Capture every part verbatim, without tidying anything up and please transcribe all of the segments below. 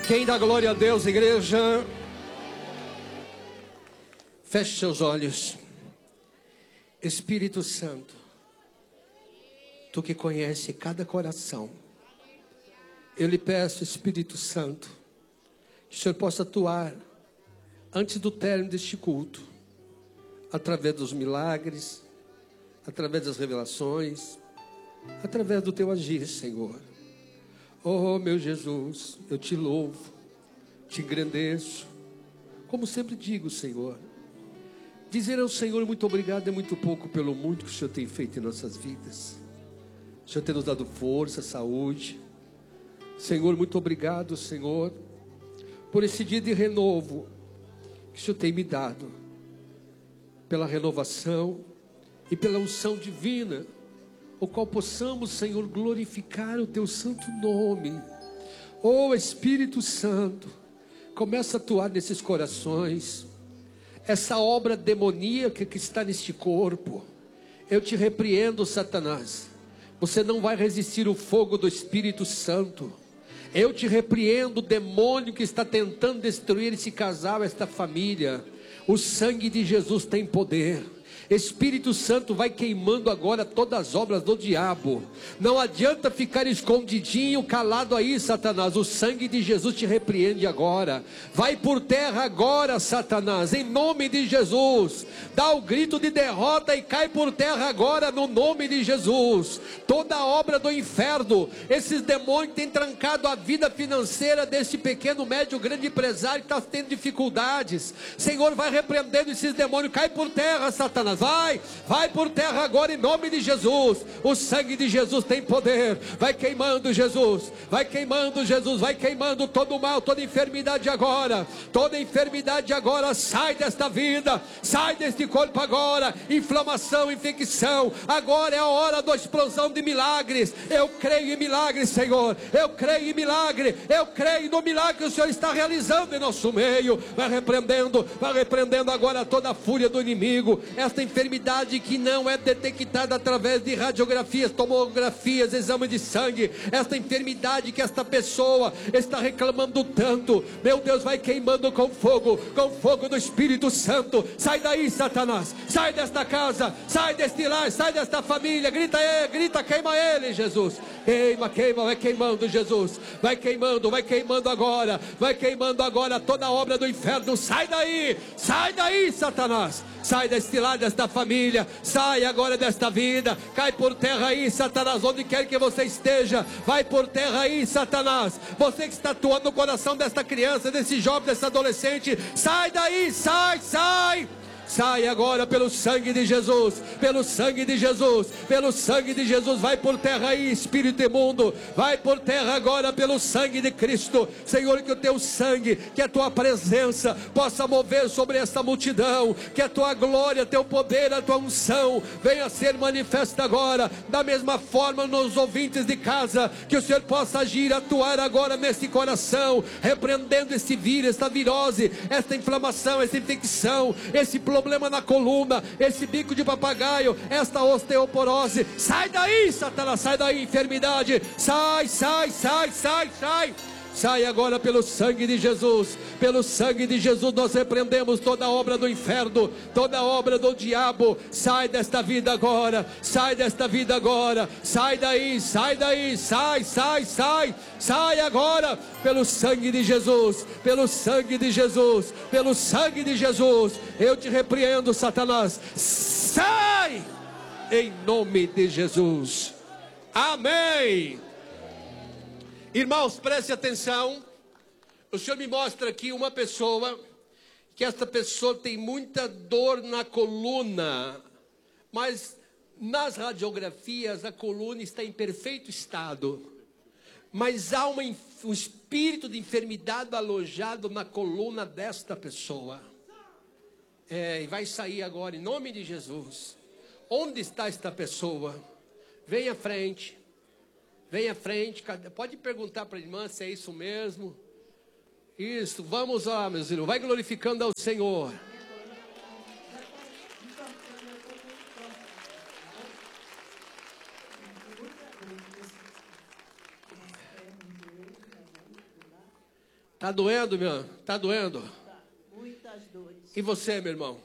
Quem dá glória a Deus, igreja? Feche seus olhos. Espírito Santo, Tu que conhece cada coração, eu lhe peço, Espírito Santo, que o Senhor possa atuar antes do término deste culto, através dos milagres, através das revelações, através do Teu agir, Senhor. Oh, meu Jesus, eu Te louvo, Te engrandeço, como sempre digo, Senhor. Dizer ao Senhor muito obrigado é muito pouco pelo muito que o Senhor tem feito em nossas vidas. O Senhor tem nos dado força, saúde. Senhor, muito obrigado, Senhor, por esse dia de renovo que o Senhor tem me dado, pela renovação e pela unção divina, o qual possamos, Senhor, glorificar o Teu santo nome. Oh, Espírito Santo, começa a atuar nesses corações. Essa obra demoníaca que está neste corpo, eu te repreendo, Satanás. Você não vai resistir o fogo do Espírito Santo. Eu te repreendo, o demônio que está tentando destruir esse casal, esta família. O sangue de Jesus tem poder. Espírito Santo vai queimando agora todas as obras do diabo. Não adianta ficar escondidinho, calado aí, Satanás. O sangue de Jesus te repreende agora. Vai por terra agora, Satanás, em nome de Jesus. Dá o grito de derrota e cai por terra agora, no nome de Jesus. Toda a obra do inferno, esses demônios têm trancado a vida financeira desse pequeno, médio, grande empresário que está tendo dificuldades. Senhor, vai repreendendo esses demônios. Cai por terra, Satanás. Vai, vai por terra agora em nome de Jesus. O sangue de Jesus tem poder. Vai queimando, Jesus. Vai queimando, Jesus. Vai queimando todo o mal, toda enfermidade agora. Toda enfermidade agora sai desta vida. Sai deste corpo agora. Inflamação, infecção. Agora é a hora da explosão de milagres. Eu creio em milagres, Senhor. Eu creio em milagre. Eu creio no milagre que o Senhor está realizando em nosso meio. Vai repreendendo, vai repreendendo agora toda a fúria do inimigo. Esta enfermidade que não é detectada através de radiografias, tomografias, exame de sangue, esta enfermidade que esta pessoa está reclamando tanto, meu Deus, vai queimando com fogo, com fogo do Espírito Santo. Sai daí, Satanás, sai desta casa, sai deste lar, sai desta família, grita aí, grita, queima ele, Jesus, queima, queima, vai queimando, Jesus, vai queimando, vai queimando agora, vai queimando agora toda a obra do inferno. Sai daí, sai daí, Satanás, sai deste lar, desta família, sai agora desta vida, cai por terra aí, Satanás, onde quer que você esteja, vai por terra aí, Satanás, você que está atuando no coração desta criança, desse jovem, desse adolescente, sai daí, sai, sai, sai agora pelo sangue de Jesus, pelo sangue de Jesus, pelo sangue de Jesus, vai por terra aí, espírito imundo, vai por terra agora pelo sangue de Cristo. Senhor, que o Teu sangue, que a Tua presença possa mover sobre esta multidão, que a Tua glória, Teu poder, a Tua unção venha ser manifesta agora, da mesma forma nos ouvintes de casa, que o Senhor possa agir, atuar agora nesse coração, repreendendo esse vírus, esta virose, esta inflamação, essa infecção, esse problema na coluna, esse bico de papagaio, esta osteoporose. Sai daí, Satanás, sai daí, enfermidade, sai, sai, sai, sai, sai. Sai agora pelo sangue de Jesus, pelo sangue de Jesus nós repreendemos toda a obra do inferno, toda a obra do diabo. Sai desta vida agora, sai desta vida agora, sai daí, sai daí, sai, sai, sai, sai agora, pelo sangue de Jesus, pelo sangue de Jesus, pelo sangue de Jesus, eu te repreendo, Satanás, sai, em nome de Jesus, amém. Irmãos, preste atenção. O Senhor me mostra aqui uma pessoa, que esta pessoa tem muita dor na coluna, mas nas radiografias a coluna está em perfeito estado, mas há uma, um espírito de enfermidade alojado na coluna desta pessoa. É, e vai sair agora em nome de Jesus. Onde está esta pessoa? Vem à frente. Vem à frente, pode perguntar para a irmã se é isso mesmo. Isso, vamos lá, meus irmãos, vai glorificando ao Senhor. Tá doendo, meu? Tá doendo? Tá. Muitas dores. E você, meu irmão?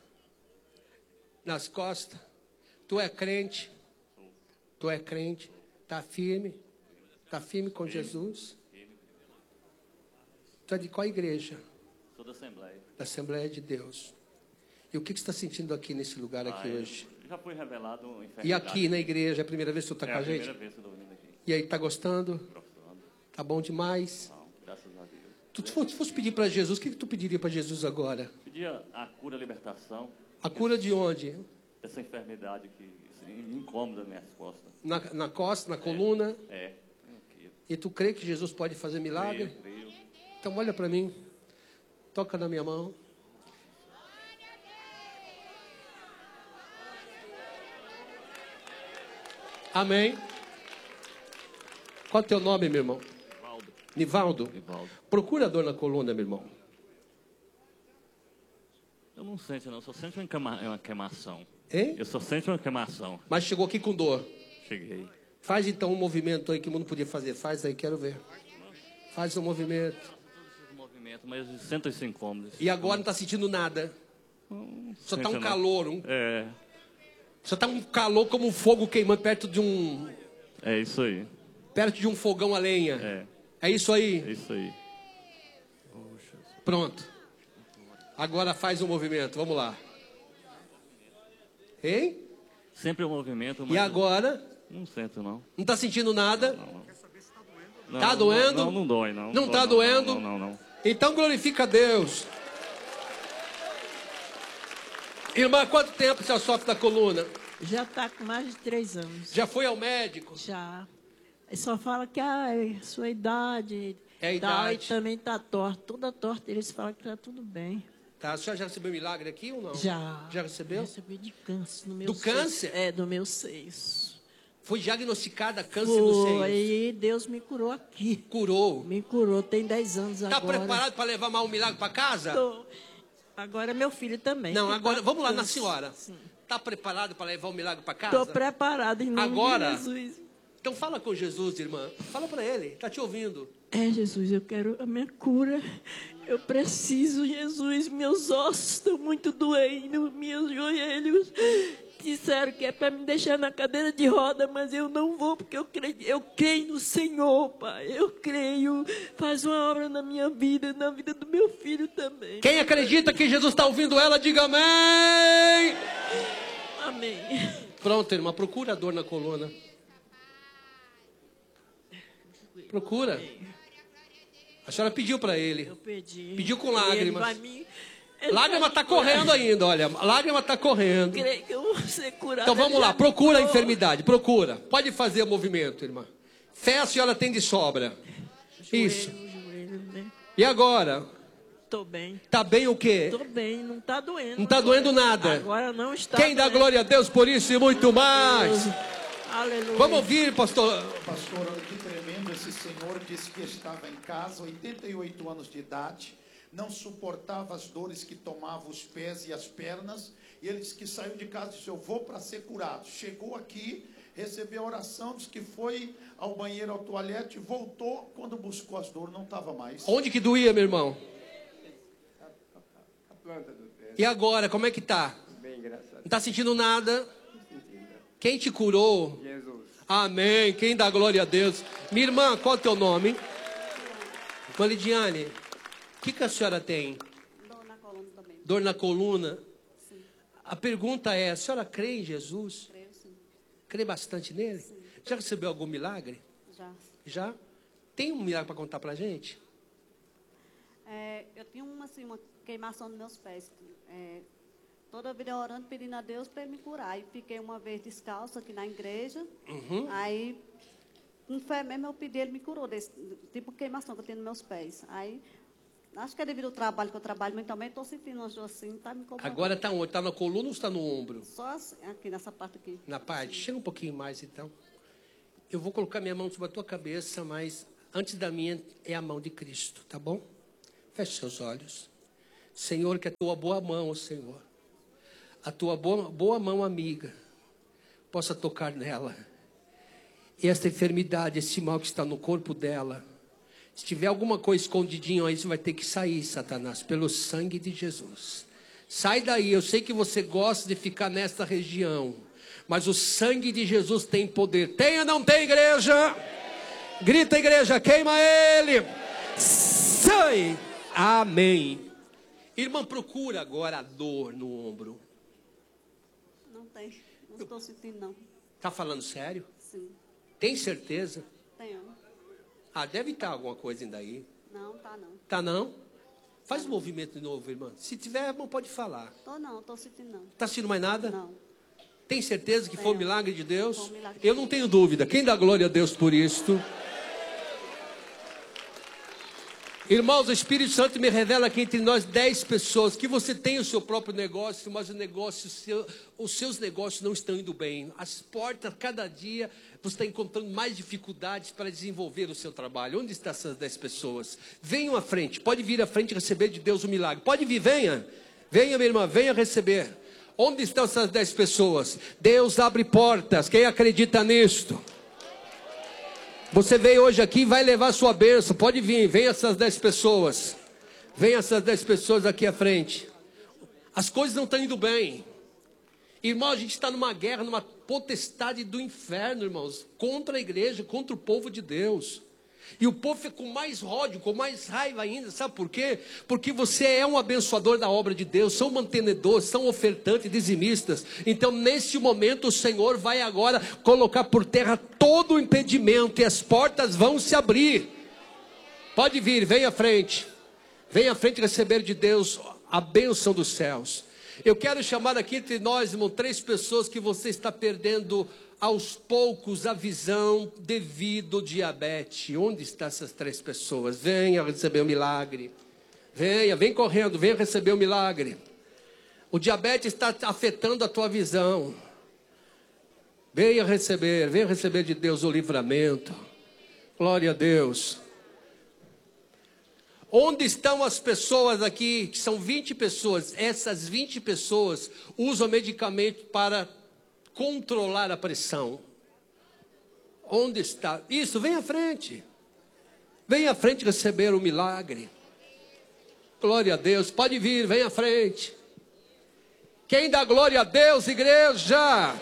Nas costas? Tu é crente? Tu é crente? Tá firme? Tá firme com Jesus? Tu é de qual igreja? Sou da Assembleia. Da Assembleia de Deus. E o que, que você está sentindo aqui nesse lugar aqui Ah, hoje? Já foi revelado uma enfermidade. E aqui na igreja, é a primeira vez que tu está é com a, a gente? primeira vez que eu estou vindo aqui. E aí, tá gostando? Professor. Tá bom demais? Não, graças a Deus. Tu se fosse, fosse pedir para Jesus, o que, que tu pediria para Jesus agora? Pedia a cura, a libertação A cura de onde? dessa enfermidade que assim, incomoda minhas costas. Na, na costa, na coluna? É. Aqui. E tu crê que Jesus pode fazer milagre? Creio, creio. Então olha para mim. Toca na minha mão. Amém. Qual é o teu nome, meu irmão? Nivaldo. Nivaldo. Nivaldo. Procura dor na coluna, meu irmão. Eu não sinto, não. Eu só sinto uma, queima, uma queimação. Hein? Eu só sinto uma queimação. Mas chegou aqui com dor. Cheguei. Faz então um movimento aí que o mundo podia fazer. Faz aí, quero ver. Faz um movimento. Todos esses movimentos, mas eu sinto esse incômodo. E agora não está sentindo nada. Não Só sinto, está um não. calor. Um, É. só está um calor como um fogo queimando perto de um... É isso aí. Perto de um fogão a lenha. É. É isso aí? É isso aí. Pronto. Agora faz um movimento. Vamos lá. Hein? Sempre o movimento, mas E agora? não sinto, não. Não está sentindo nada? Não, Tá doendo? Não, não, não dói, não. Não dói, tá doendo? Não, não, não. Então glorifica a Deus. Irmã, há quanto tempo você sofre da coluna? Já está com mais de três anos. Já foi ao médico? Já. Ele só fala que ah, é sua idade. É a tal, idade. E também está torto. Toda torta, eles falam que está tudo bem. Tá, a senhora já recebeu milagre aqui ou não? Já. Já recebeu? Recebi de câncer no meu Do seio. câncer? É, do meu seio. Foi diagnosticada câncer no seio. Foi, e Deus me curou aqui. Curou. Me curou, tem dez anos Tá agora. preparado para levar mais um milagre para casa? Tô. Agora meu filho também. Não, que agora, tá vamos lá com na câncer. senhora. Sim. Tá preparado para levar um milagre para casa? Estou preparado em nome Agora? de Jesus. Então fala com Jesus, irmã. Fala para ele, tá te ouvindo. É, Jesus, eu quero a minha cura. Eu preciso, Jesus. Meus ossos estão muito doendo, meus joelhos. Disseram que é para me deixar na cadeira de roda, mas eu não vou, porque eu creio, eu creio no Senhor, Pai. Eu creio. Faz uma obra na minha vida, na vida do meu filho também. Quem acredita que Jesus está ouvindo ela, diga amém. Amém. Pronto, irmã, procura a dor na coluna. Procura. A senhora pediu para ele. Eu pedi. Pediu com E lágrimas. Ele vai me... ele Lágrima vai está me curar. correndo ainda, olha. Lágrima está correndo. Creio que eu vou ser curada. Então vamos Ele lá, já me procura a curou. enfermidade, procura. Pode fazer o movimento, irmã. Fé a senhora tem de sobra. Joelho, Isso. joelho, né? E agora? Tô bem. Tá bem o quê? Tô bem, não tá doendo. Não tá doendo nada. Agora não está Quem dá doendo. glória a Deus por isso e muito mais? Aleluia. Vamos ouvir, pastor. Pastor, olha que tremendo, esse senhor disse que estava em casa, oitenta e oito anos de idade, não suportava as dores que tomava os pés e as pernas, e ele disse que saiu de casa e disse, eu vou para ser curado. Chegou aqui, recebeu a oração, disse que foi ao banheiro, ao toalete, voltou, quando buscou as dores, não estava mais. Onde que doía, meu irmão? A planta do pé, E agora, como é que tá? bem engraçado. Não tá sentindo nada? Quem te curou? Jesus, Amém. Quem dá glória a Deus? Minha irmã, qual é o teu nome? Irmã Lidiane, o que, que a senhora tem? Dor na coluna também. Dor na coluna? Sim, A pergunta é, a senhora crê em Jesus? creio sim. Crê bastante nele? Já recebeu algum milagre? Já. Já? Tem um milagre para contar pra gente? É, eu tinha uma, assim, uma queimação nos meus pés. É, toda a vida orando, pedindo a Deus para me curar. Aí fiquei uma vez descalço aqui na igreja. Uhum. Aí, com fé mesmo, eu pedi, ele me curou desse tipo de queimação que eu tenho nos meus pés. Aí, acho que é devido ao trabalho que eu trabalho, mas também estou sentindo uma dor assim, tá me incomodando. Agora tá onde? Tá na coluna ou está no ombro? Só assim, aqui, nessa parte aqui. Na parte? Chega um pouquinho mais, então. Eu vou colocar minha mão sobre a tua cabeça, mas antes da minha é a mão de Cristo, tá bom? Feche seus olhos. Senhor, que a tua boa mão, Senhor, a tua boa, boa mão amiga, possa tocar nela. E esta enfermidade, esse mal que está no corpo dela, Se tiver alguma coisa escondidinho aí, você vai ter que sair, Satanás, pelo sangue de Jesus. Sai daí, eu sei que você gosta de ficar nesta região, mas o sangue de Jesus tem poder. Tem ou não tem, igreja? Grita, igreja, queima ele. Sai. Amém. Irmã, procura agora a dor no ombro. Não tem, não estou sentindo não. Está falando sério? Sim, Tem certeza? tenho. Ah, deve estar alguma coisa ainda aí. Não, tá não. Tá não? Faz um movimento de novo, irmã. Se tiver, irmão, pode falar. Tô não, tô sentindo não. Tá sentindo mais nada? Não. Tem certeza que foi um Tenho. milagre de Deus? Foi um milagre. Eu não tenho dúvida. Quem dá glória a Deus por isto? Irmãos, o Espírito Santo me revela aqui entre nós dez pessoas que você tem o seu próprio negócio, mas o negócio seu, os seus negócios não estão indo bem. As portas, cada dia, você está encontrando mais dificuldades para desenvolver o seu trabalho. Onde estão essas dez pessoas? Venham à frente, pode vir à frente e receber de Deus o milagre. Pode vir, venha. Venha, minha irmã, venha receber. Onde estão essas dez pessoas? Deus abre portas, quem acredita nisto? Você veio hoje aqui e vai levar sua bênção. Pode vir, vem essas dez pessoas. Vem essas dez pessoas aqui à frente. As coisas não estão indo bem. Irmão, a gente está numa guerra, numa potestade do inferno, irmãos. Contra a igreja, contra o povo de Deus. E o povo fica com mais ódio, com mais raiva ainda. Sabe por quê? Porque você é um abençoador da obra de Deus. São mantenedores, são ofertantes, dizimistas. Então neste momento o Senhor vai agora colocar por terra todo o impedimento. E as portas vão se abrir. Pode vir, vem à frente. Vem à frente receber de Deus a bênção dos céus. Eu quero chamar aqui entre nós, irmão, três pessoas que você está perdendo aos poucos a visão devido ao diabetes. Onde estão essas três pessoas? Venha receber o milagre. Venha, vem correndo, venha receber o milagre. O diabetes está afetando a tua visão. Venha receber, venha receber de Deus o livramento. Glória a Deus. Onde estão as pessoas aqui, que são vinte pessoas? Essas vinte pessoas usam medicamento para controlar a pressão. Onde está? Isso, vem à frente. Vem à frente receber o milagre. Glória a Deus. Pode vir, vem à frente. Quem dá glória a Deus, igreja?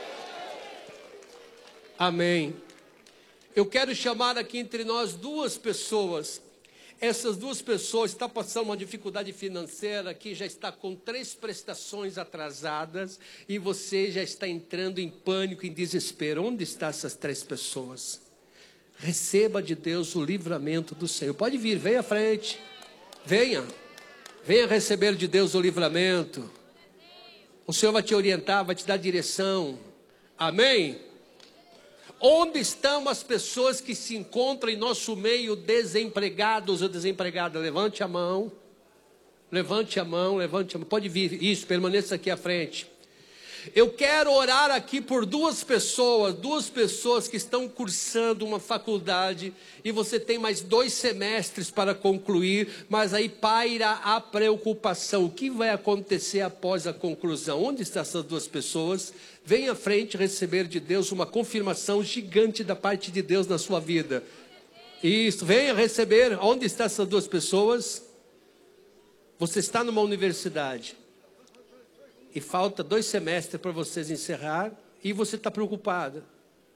Amém. Eu quero chamar aqui entre nós duas pessoas. Essas duas pessoas estão passando uma dificuldade financeira, que já está com três prestações atrasadas e você já está entrando em pânico, em desespero. Onde estão essas três pessoas? Receba de Deus o livramento do Senhor. Pode vir, venha à frente. Venha. Venha receber de Deus o livramento. O Senhor vai te orientar, vai te dar direção. Amém? Onde estão as pessoas que se encontram em nosso meio desempregados ou desempregadas? Levante a mão. Levante a mão, levante a mão. Pode vir, isso, permaneça aqui à frente. Eu quero orar aqui por duas pessoas, duas pessoas que estão cursando uma faculdade e você tem mais dois semestres para concluir, mas aí paira a preocupação. O que vai acontecer após a conclusão? Onde estão essas duas pessoas? Venha à frente receber de Deus uma confirmação gigante da parte de Deus na sua vida. Isso, venha receber. Onde estão essas duas pessoas? Você está numa universidade e falta dois semestres para vocês encerrar, e você está preocupada.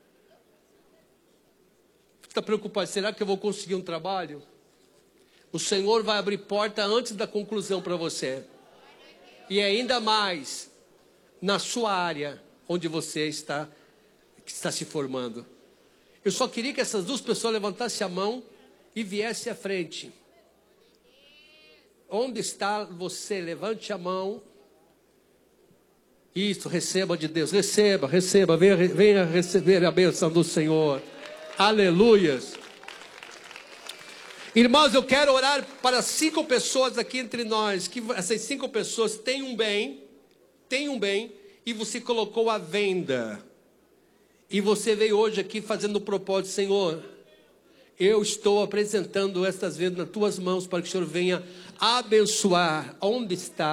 Está preocupado, será que eu vou conseguir um trabalho? O Senhor vai abrir porta antes da conclusão para você. E ainda mais na sua área onde você está, que está se formando. Eu só queria que essas duas pessoas levantassem a mão e viessem à frente. Onde está você? Levante a mão. Isso, receba de Deus, receba, receba, venha, venha receber a bênção do Senhor. Aleluias. Irmãos, eu quero orar para cinco pessoas aqui entre nós, que essas cinco pessoas têm um bem, têm um bem, e você colocou à venda. E você veio hoje aqui fazendo o propósito, Senhor, eu estou apresentando estas vendas nas tuas mãos, para que o Senhor venha abençoar. Onde está